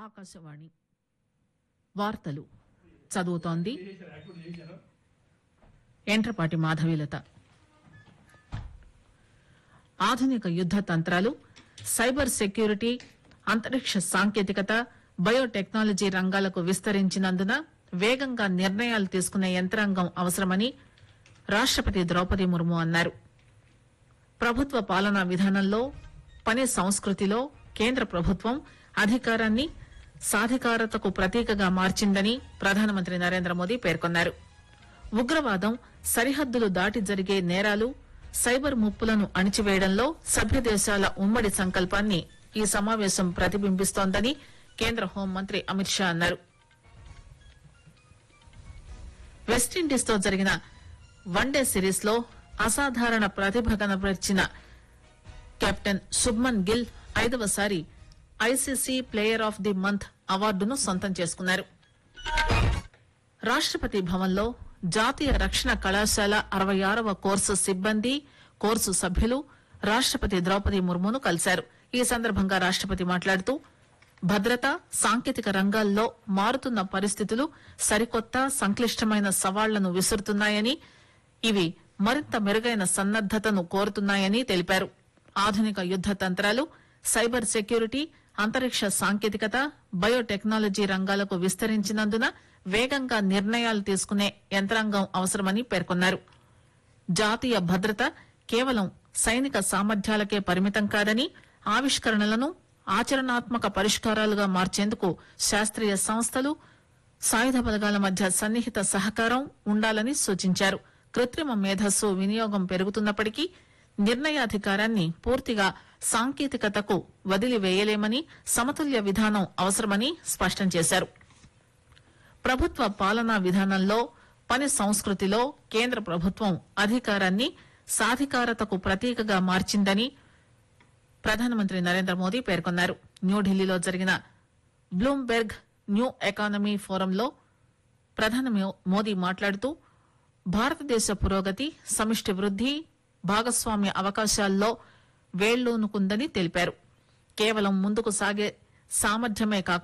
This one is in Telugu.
ఆకాశవాణి వార్తలు చదువుతోంది ఎంట్రపాటి మాధవీలత. ఆధునిక యుద్ద తంత్రాలు, సైబర్ సెక్యూరిటీ, అంతరిక్ష సాంకేతికత, బయోటెక్నాలజీ రంగాలకు విస్తరించినందున వేగంగా నిర్ణయాలు తీసుకునే యంత్రాంగం అవసరమని రాష్టపతి ద్రౌపది ముర్ము అన్నారు. ప్రభుత్వ పాలనా విధానంలో, పని సంస్కృతిలో కేంద్ర ప్రభుత్వం అధికారాన్ని సాధికారతకు ప్రతీకగా మార్చిందని ప్రధానమంత్రి నరేంద్ర మోదీ పేర్కొన్నారు. ఉగ్రవాదం, సరిహద్దులు దాటి జరిగే నేరాలు, సైబర్ ముప్పులను అణిచివేయడంలో సభ్య దేశాల ఉమ్మడి సంకల్పాన్ని ఈ సమావేశం ప్రతిబింబిస్తోందని కేంద్ర హోంమంత్రి అమిత్ షా అన్నారు. వెస్టిండీస్ తో జరిగిన వన్డే సిరీస్ లో అసాధారణ ప్రతిభ కనబరిచిన captain Shubman Gill 5వసారి ICC player of the month అవార్డును సొంతం చేసుకున్నారు. రాష్టపతి భవన్ లో జాతీయ రక్షణ కళాశాల 66వ కోర్సు సిబ్బంది, కోర్సు సభ్యులు రాష్టపతి ద్రౌపది ముర్మును కలిశారు. ఈ సందర్భంగా రాష్టపతి మాట్లాడుతూ భద్రత, సాంకేతిక రంగాల్లో మారుతున్న పరిస్థితులు సరికొత్త సంక్లిష్టమైన సవాళ్లను విసురుతున్నాయని, ఇవి మరింత మెరుగైన సన్నద్దతను కోరుతున్నాయని తెలిపారు. ఆధునిక యుద్ద తంత్రాలు, సైబర్ సెక్యూరిటీ, అంతరిక్ష సాంకేతికత, బయోటెక్నాలజీ రంగాలకు విస్తరించినందున వేగంగా నిర్ణయాలు తీసుకునే యంత్రాంగం అవసరమని పేర్కొన్నారు. జాతీయ భద్రత కేవలం సైనిక సామర్థ్యాలకే పరిమితం కాదని, ఆవిష్కరణలను ఆచరణాత్మక పరిష్కారాలుగా మార్చేందుకు శాస్త్రీయ సంస్థలు, సాయుధ బలగాల మధ్య సన్నిహిత సహకారం ఉండాలని సూచించారు. కృత్రిమ మేధస్సు వినియోగం పెరుగుతున్నప్పటికీ నిర్ణయాధికారాన్ని పూర్తిగా సాంకేతికతకు వదిలివేయలేమని, సమతుల్య విధానం అవసరమని స్పష్టం చేశారు. ప్రభుత్వ పాలనా విధానంలో, పని సంస్కృతిలో కేంద్ర ప్రభుత్వం అధికారాన్ని సాధికారతకు ప్రతీకగా మార్చిందని ప్రధానమంత్రి నరేంద్ర మోదీ పేర్కొన్నారు. న్యూఢిల్లీలో జరిగిన బ్లూంబెర్గ్ న్యూ ఎకానమీ ఫోరంలో ప్రధాని మోదీ మాట్లాడుతూ భారతదేశ పురోగతి, సమిష్టి వృద్ది, భాగస్వామ్య అవకాశాల్లో వేళ్లూనుకుందని తెలిపారు. కేవలం ముందుకు సాగే సామర్థ్యమే కాకుండా